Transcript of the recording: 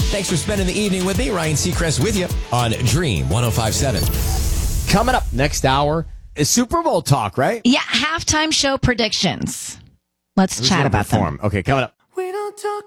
Thanks for spending the evening with me. Ryan Seacrest with you on Dream 105.7. Coming up next hour is Super Bowl talk, right? Yeah, halftime show predictions. Let's chat about them. Okay, coming up. We don't talk